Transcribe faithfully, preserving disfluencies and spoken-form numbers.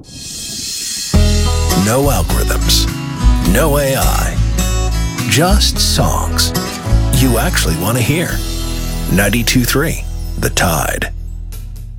No algorithms, no A I, just songs you actually want to hear. ninety-two point three The Tide.